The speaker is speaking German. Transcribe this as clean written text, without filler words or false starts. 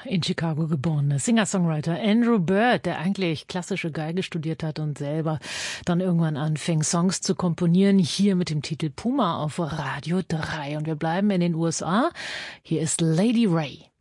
in Chicago geborene Singer-Songwriter Andrew Bird, der eigentlich klassische Geige studiert hat und selber dann irgendwann anfing, Songs zu komponieren, hier mit dem Titel Puma auf Radio 3. Und wir bleiben in den USA. Hier ist Lady Ray.